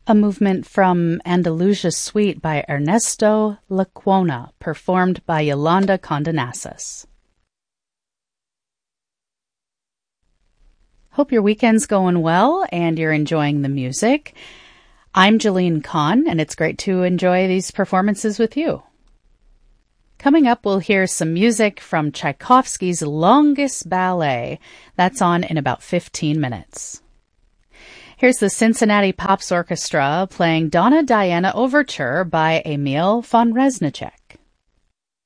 A movement from Andalusia Suite by Ernesto Lecuona, performed by Yolanda Condonassis. Hope your weekend's going well and you're enjoying the music. I'm Jeline Kahn, and it's great to enjoy these performances with you. Coming up, we'll hear some music from Tchaikovsky's longest ballet. That's on in about 15 minutes. Here's the Cincinnati Pops Orchestra playing Donna Diana Overture by Emil von Reznicek.